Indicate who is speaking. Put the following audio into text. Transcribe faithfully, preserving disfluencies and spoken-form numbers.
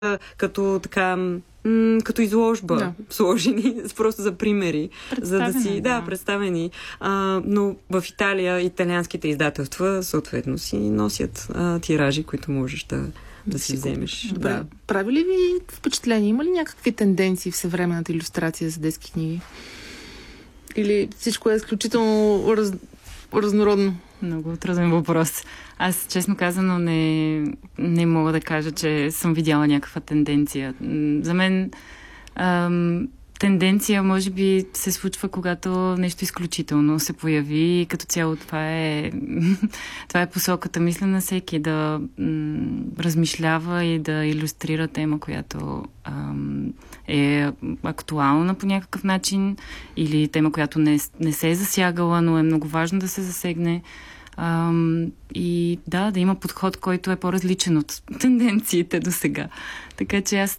Speaker 1: като така м- като изложба, да. Сложени, просто за примери. За да си, да, да представени. А, но в Италия италианските издателства съответно си носят а, тиражи, които можеш да, да, да си вземеш.
Speaker 2: Добре.
Speaker 1: Да.
Speaker 2: Прави ли ви впечатление? Има ли някакви тенденции в съвременната илюстрация за детски книги? Или всичко е изключително раз... разнородно?
Speaker 3: Много труден въпрос. Аз, честно казано, не, не мога да кажа, че съм видяла някаква тенденция. За мен ам, тенденция може би се случва, когато нещо изключително се появи и като цяло това е това е посоката, мисля, на всеки да м, размишлява и да илюстрира тема, която ам, е актуална по някакъв начин или тема, която не, не се е засягала, но е много важно да се засегне. Um, и да, да има подход, който е по-различен от тенденциите до сега. Така че аз